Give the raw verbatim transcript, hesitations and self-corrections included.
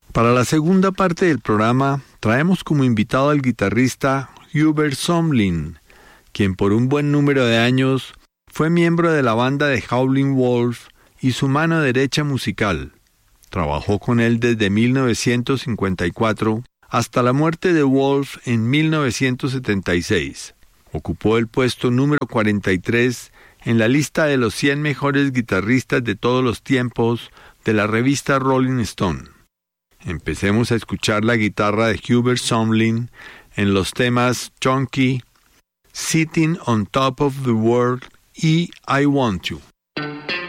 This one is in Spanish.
Para la segunda parte del programa, traemos como invitado al guitarrista Hubert Sumlin, quien por un buen número de años fue miembro de la banda de Howlin' Wolf y su mano derecha musical. Trabajó con él desde mil novecientos cincuenta y cuatro hasta la muerte de Wolf en mil novecientos setenta y seis. Ocupó el puesto número cuarenta y tres en la lista de los cien mejores guitarristas de todos los tiempos de la revista Rolling Stone. Empecemos a escuchar la guitarra de Hubert Sumlin en los temas Chunky, Sitting on Top of the World y I Want You.